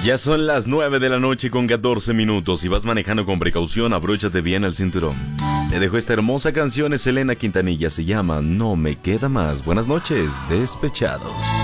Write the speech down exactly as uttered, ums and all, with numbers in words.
Ya son las nueve de la noche con catorce minutos. Si vas manejando con precaución, abróchate bien el cinturón. Te dejo esta hermosa canción, es Selena Quintanilla. Se llama No Me Queda Más. Buenas noches, despechados.